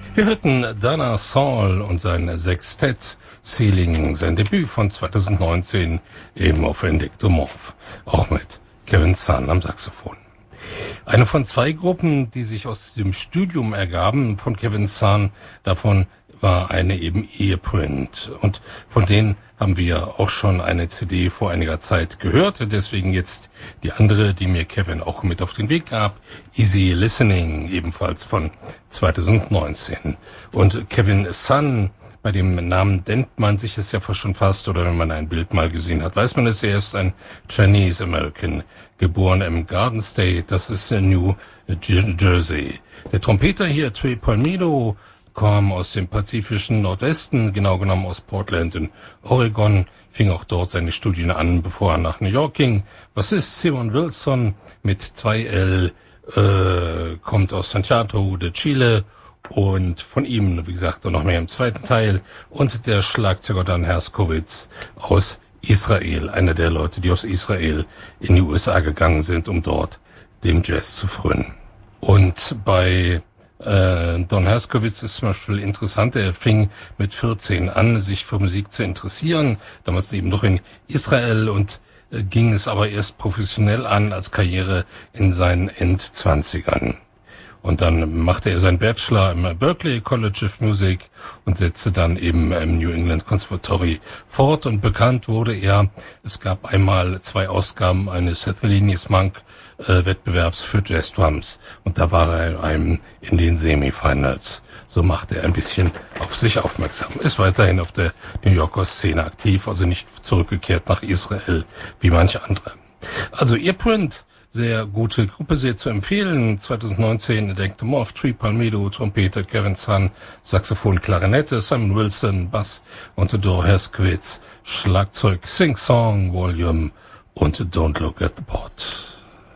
Wir hörten Dana Saul und sein Sextett Ceiling, sein Debüt von 2019, eben auf Endektomorph, auch mit Kevin Sun am Saxophon. Eine von zwei Gruppen, die sich aus dem Studium ergaben von Kevin Sun, davon war eine eben Earprint. Und von denen haben wir auch schon eine CD vor einiger Zeit gehört. Deswegen jetzt die andere, die mir Kevin auch mit auf den Weg gab. Easy Listening, ebenfalls von 2019. Und Kevin Sun, bei dem Namen denkt man sich es ja schon fast, oder wenn man ein Bild mal gesehen hat, weiß man es, er ist ein Chinese American, geboren im Garden State, das ist New Jersey. Der Trompeter hier, Trey Palmido, kam aus dem pazifischen Nordwesten, genau genommen aus Portland in Oregon, fing auch dort seine Studien an, bevor er nach New York ging. Was ist Simon Wilson mit 2L, kommt aus Santiago de Chile und von ihm, wie gesagt, noch mehr im zweiten Teil. Und der Schlagzeuger Dan Herskowitz aus Israel, einer der Leute, die aus Israel in die USA gegangen sind, um dort dem Jazz zu frönen. Und bei Don Herskowitz ist zum Beispiel interessant, er fing mit 14 an, sich für Musik zu interessieren, damals eben noch in Israel, und ging es aber erst professionell an als Karriere in seinen Endzwanzigern. Und dann machte er seinen Bachelor im Berklee College of Music und setzte dann eben im New England Conservatory fort. Und bekannt wurde er, es gab einmal 2 Ausgaben eines Thelonious Monk Wettbewerbs für Jazz Drums. Und da war er in den Semifinals. So machte er ein bisschen auf sich aufmerksam. Ist weiterhin auf der New Yorker Szene aktiv, also nicht zurückgekehrt nach Israel wie manche andere. Also Earprint, sehr gute Gruppe, sehr zu empfehlen. 2019 Endektomorph, Trey Palmido, Trompete, Kevin Sun, Saxophon, Klarinette, Simon Wilson, Bass und Don Herskowitz, Schlagzeug, Sing Song, Volume und Don't Look at the Pot.